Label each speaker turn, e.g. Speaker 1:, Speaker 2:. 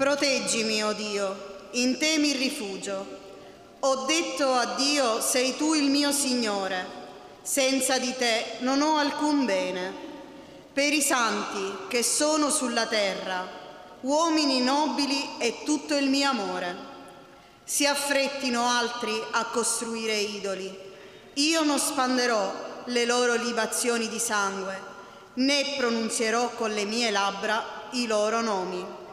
Speaker 1: Proteggimi, o Dio, in te mi rifugio. Ho detto a Dio, sei tu il mio Signore, senza di te non ho alcun bene. Per i santi che sono sulla terra, uomini nobili è tutto il mio amore. Si affrettino altri a costruire idoli. Io non spanderò le loro libazioni di sangue, né pronunzierò con le mie labbra i loro nomi.